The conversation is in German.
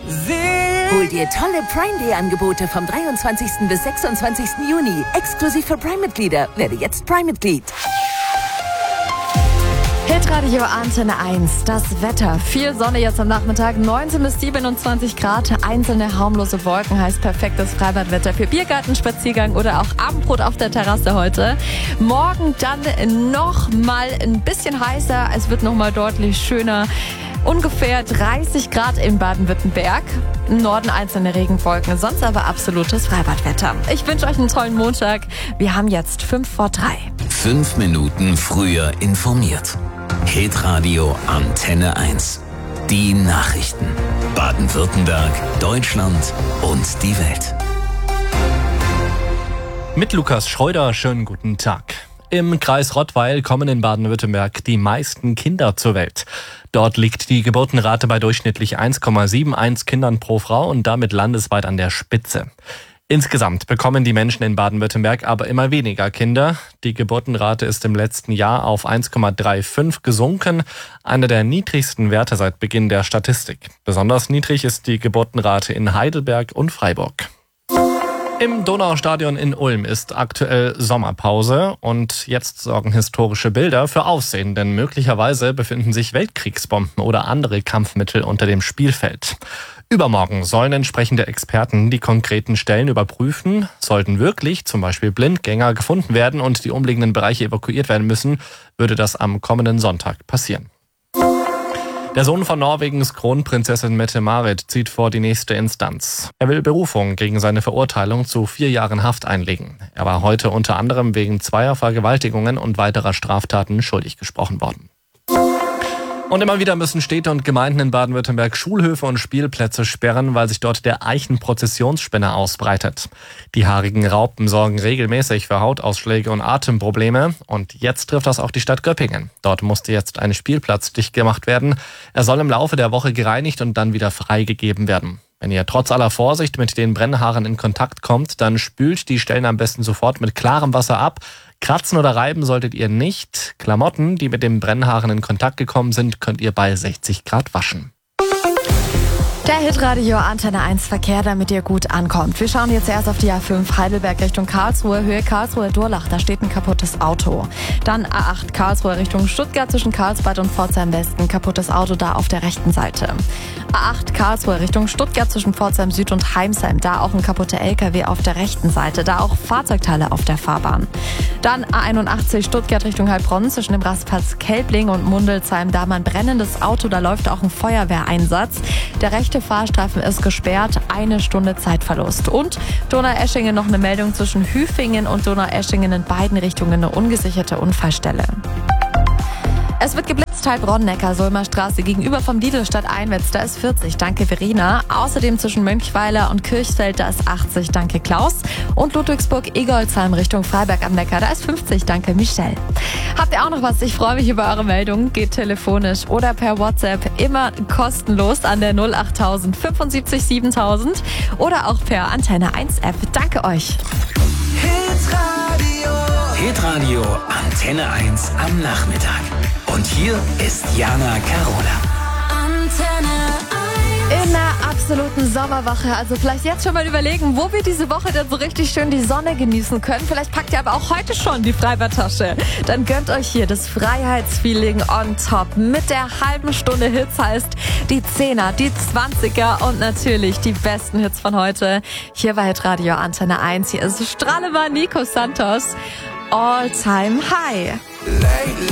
Hol dir tolle Prime Day Angebote vom 23. bis 26. Juni. Exklusiv für Prime-Mitglieder. Werde jetzt Prime-Mitglied. Hitradio Antenne 1, das Wetter. Viel Sonne jetzt am Nachmittag, 19 bis 27 Grad. Einzelne harmlose Wolken heißt perfektes Freibadwetter für Biergarten, Spaziergang oder auch Abendbrot auf der Terrasse heute. Morgen dann noch mal ein bisschen heißer. Es wird noch mal deutlich schöner. Ungefähr 30 Grad in Baden-Württemberg. Im Norden einzelne Regenwolken, sonst aber absolutes Freibadwetter. Ich wünsche euch einen tollen Montag. Wir haben jetzt 2:55. 5 Minuten früher informiert. Hitradio Antenne 1. Die Nachrichten. Baden-Württemberg, Deutschland und die Welt. Mit Lukas Schreuder, schönen guten Tag. Im Kreis Rottweil kommen in Baden-Württemberg die meisten Kinder zur Welt. Dort liegt die Geburtenrate bei durchschnittlich 1,71 Kindern pro Frau und damit landesweit an der Spitze. Insgesamt bekommen die Menschen in Baden-Württemberg aber immer weniger Kinder. Die Geburtenrate ist im letzten Jahr auf 1,35 gesunken, einer der niedrigsten Werte seit Beginn der Statistik. Besonders niedrig ist die Geburtenrate in Heidelberg und Freiburg. Im Donaustadion in Ulm ist aktuell Sommerpause und jetzt sorgen historische Bilder für Aufsehen, denn möglicherweise befinden sich Weltkriegsbomben oder andere Kampfmittel unter dem Spielfeld. Übermorgen sollen entsprechende Experten die konkreten Stellen überprüfen. Sollten wirklich zum Beispiel Blindgänger gefunden werden und die umliegenden Bereiche evakuiert werden müssen, würde das am kommenden Sonntag passieren. Der Sohn von Norwegens Kronprinzessin Mette-Marit zieht vor die nächste Instanz. Er will Berufung gegen seine Verurteilung zu 4 Jahren Haft einlegen. Er war heute unter anderem wegen 2 Vergewaltigungen und weiterer Straftaten schuldig gesprochen worden. Und immer wieder müssen Städte und Gemeinden in Baden-Württemberg Schulhöfe und Spielplätze sperren, weil sich dort der Eichenprozessionsspinne ausbreitet. Die haarigen Raupen sorgen regelmäßig für Hautausschläge und Atemprobleme. Und jetzt trifft das auch die Stadt Göppingen. Dort musste jetzt ein Spielplatz dicht gemacht werden. Er soll im Laufe der Woche gereinigt und dann wieder freigegeben werden. Wenn ihr trotz aller Vorsicht mit den Brennhaaren in Kontakt kommt, dann spült die Stellen am besten sofort mit klarem Wasser ab. Kratzen oder reiben solltet ihr nicht. Klamotten, die mit den Brennhaaren in Kontakt gekommen sind, könnt ihr bei 60 Grad waschen. Der Hitradio Antenne 1 Verkehr, damit ihr gut ankommt. Wir schauen jetzt erst auf die A5 Heidelberg Richtung Karlsruhe, Höhe Karlsruhe-Durlach. Da steht ein kaputtes Auto. Dann A8 Karlsruhe Richtung Stuttgart zwischen Karlsbad und Pforzheim Westen. Kaputtes Auto da auf der rechten Seite. A8 Karlsruhe Richtung Stuttgart zwischen Pforzheim Süd und Heimsheim. Da auch ein kaputter LKW auf der rechten Seite. Da auch Fahrzeugteile auf der Fahrbahn. Dann A81 Stuttgart Richtung Heilbronn zwischen dem Rastplatz Kelbling und Mundelsheim. Da mal ein brennendes Auto, da läuft auch ein Feuerwehreinsatz. Der rechte Fahrstreifen ist gesperrt, 1 Stunde Zeitverlust. Und Donaueschingen noch eine Meldung zwischen Hüfingen und Donaueschingen in beiden Richtungen eine ungesicherte Unfallstelle. Es wird geblitzt, Heilbronn-Neckar-Sulmer-Straße gegenüber vom Lidl Stadteinwetz, da ist 40, danke Verena. Außerdem zwischen Mönchweiler und Kirchfeld, da ist 80, danke Klaus. Und Ludwigsburg-Egolzheim Richtung Freiberg am Neckar, da ist 50, danke Michelle. Habt ihr auch noch was? Ich freue mich über eure Meldungen. Geht telefonisch oder per WhatsApp, immer kostenlos an der 08000 75 7000 oder auch per Antenne 1 App. Danke euch. Hitradio Antenne 1 am Nachmittag. Und hier ist Jana Carola. In einer absoluten Sommerwoche. Also vielleicht jetzt schon mal überlegen, wo wir diese Woche dann so richtig schön die Sonne genießen können. Vielleicht packt ihr aber auch heute schon die Freibadtasche. Dann gönnt euch hier das Freiheitsfeeling on top. Mit der halben Stunde Hits heißt die 10er, die 20er und natürlich die besten Hits von heute. Hier bei Hitradio Antenne 1. Hier ist Strahlemann Nico Santos. All Time High.